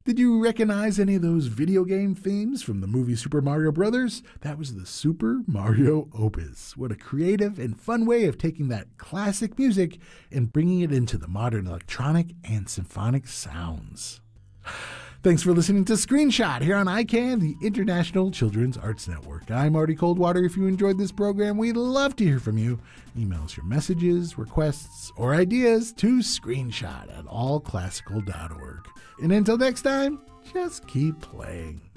Did you recognize any of those video game themes from the movie Super Mario Bros.? That was the Super Mario Opus. What a creative and fun way of taking that classic music and bringing it into the modern electronic and symphonic sounds. Thanks for listening to Screenshot here on ICANN, the International Children's Arts Network. I'm Artie Coldwater. If you enjoyed this program, we'd love to hear from you. Email us your messages, requests, or ideas to screenshot@allclassical.org. And until next time, just keep playing.